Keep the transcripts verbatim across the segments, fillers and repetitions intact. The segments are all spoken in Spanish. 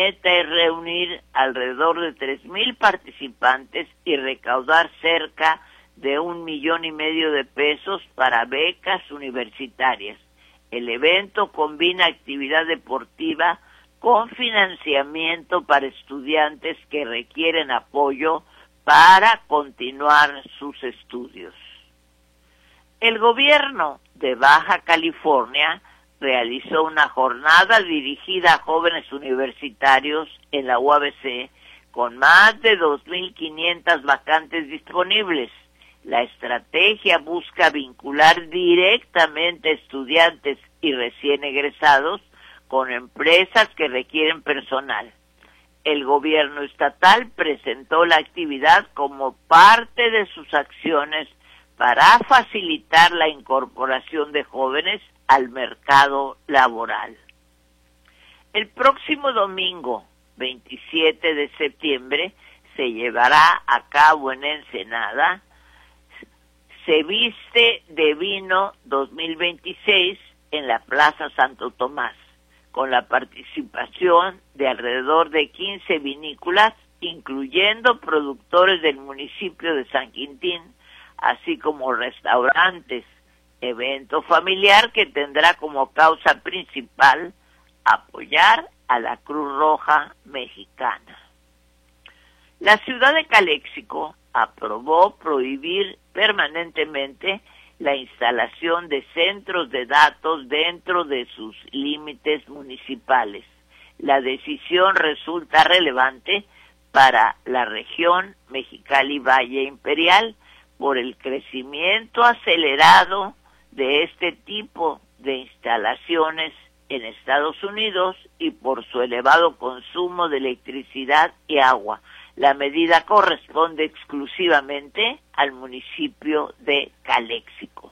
meta es reunir alrededor de tres mil participantes y recaudar cerca de un millón y medio de pesos para becas universitarias. El evento combina actividad deportiva con financiamiento para estudiantes que requieren apoyo para continuar sus estudios. El gobierno de Baja California realizó una jornada dirigida a jóvenes universitarios en la U A B C con más de dos mil quinientas vacantes disponibles. La estrategia busca vincular directamente a estudiantes y recién egresados con empresas que requieren personal. El gobierno estatal presentó la actividad como parte de sus acciones para facilitar la incorporación de jóvenes al mercado laboral. El próximo domingo, veintisiete de septiembre, se llevará a cabo en Ensenada Se Viste de Vino dos mil veintiséis en la Plaza Santo Tomás, con la participación de alrededor de quince vinícolas, incluyendo productores del municipio de San Quintín, así como restaurantes, evento familiar que tendrá como causa principal apoyar a la Cruz Roja Mexicana. La ciudad de Caléxico aprobó prohibir permanentemente la instalación de centros de datos dentro de sus límites municipales. La decisión resulta relevante para la región Mexicali Valle Imperial por el crecimiento acelerado de este tipo de instalaciones en Estados Unidos y por su elevado consumo de electricidad y agua. La medida corresponde exclusivamente al municipio de Caléxico.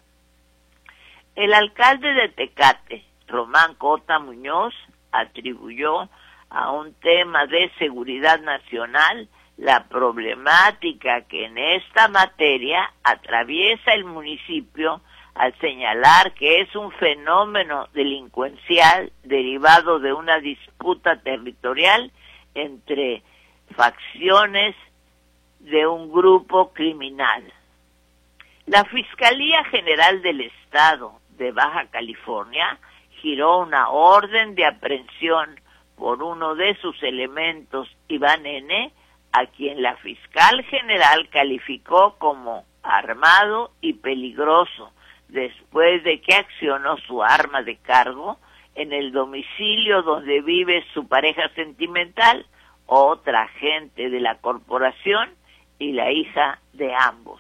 El alcalde de Tecate, Román Cota Muñoz, atribuyó a un tema de seguridad nacional la problemática que en esta materia atraviesa el municipio al señalar que es un fenómeno delincuencial derivado de una disputa territorial entre facciones de un grupo criminal. La Fiscalía General del Estado de Baja California giró una orden de aprehensión por uno de sus elementos, Iván N., a quien la fiscal general calificó como armado y peligroso, después de que accionó su arma de cargo en el domicilio donde vive su pareja sentimental, otra agente de la corporación y la hija de ambos.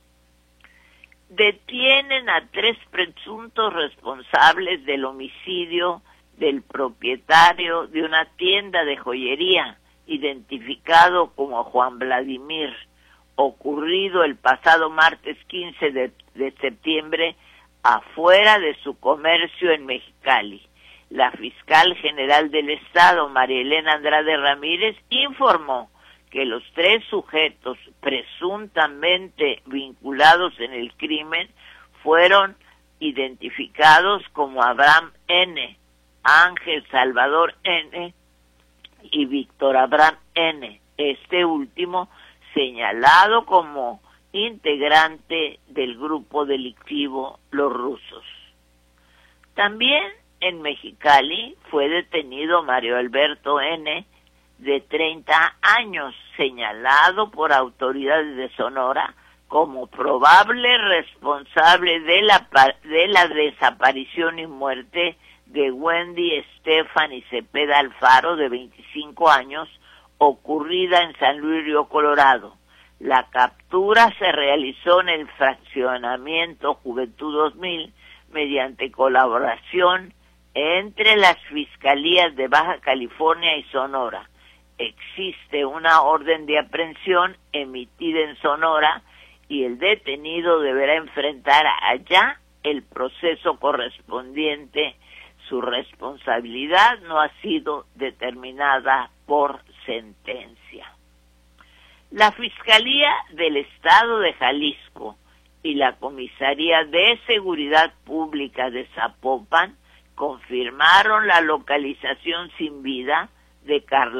Detienen a tres presuntos responsables del homicidio del propietario de una tienda de joyería, identificado como Juan Vladimir, ocurrido el pasado martes quince de, de septiembre afuera de su comercio en Mexicali. La fiscal general del Estado, María Elena Andrade Ramírez, informó que los tres sujetos presuntamente vinculados en el crimen fueron identificados como Abraham N., Ángel Salvador N. y Víctor Abraham N., este último señalado como integrante del grupo delictivo Los Rusos. También en Mexicali fue detenido Mario Alberto N., de treinta años, señalado por autoridades de Sonora como probable responsable de la, de la desaparición y muerte de Wendy Stephanie Cepeda Alfaro, de veinticinco años, ocurrida en San Luis Río Colorado. La captura se realizó en el fraccionamiento Juventud dos mil mediante colaboración entre las fiscalías de Baja California y Sonora. Existe una orden de aprehensión emitida en Sonora y el detenido deberá enfrentar allá el proceso correspondiente. Su responsabilidad no ha sido determinada por sentencia. La Fiscalía del Estado de Jalisco y la Comisaría de Seguridad Pública de Zapopan confirmaron la localización sin vida de Carla